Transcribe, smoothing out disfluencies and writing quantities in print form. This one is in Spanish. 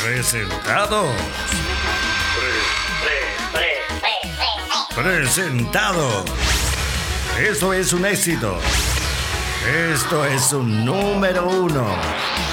Presentados. Presentado. Esto es un éxito. Esto es un número 1.